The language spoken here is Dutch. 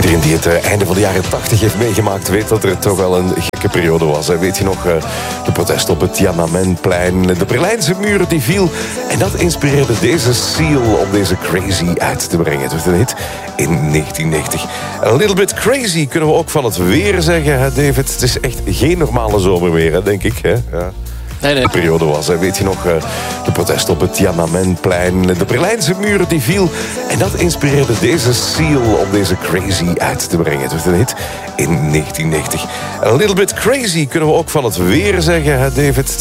Iedereen die het einde van de jaren 80 heeft meegemaakt weet dat er toch wel een gekke periode was. Weet je nog, de protest op het Tiananmenplein, de Berlijnse muur die viel. En dat inspireerde deze Seal om deze Crazy uit te brengen. Het werd een hit in 1990. A Little Bit Crazy kunnen we ook van het weer zeggen, hè David? Het is echt geen normale zomerweer, hè, denk ik. Hè? Ja. Nee. De periode was. Weet je nog, de protest op het Tiananmenplein, de Berlijnse muur die viel. En dat inspireerde deze Seal om deze Crazy uit te brengen. Het werd een hit in 1990. A Little Bit Crazy kunnen we ook van het weer zeggen, hè David?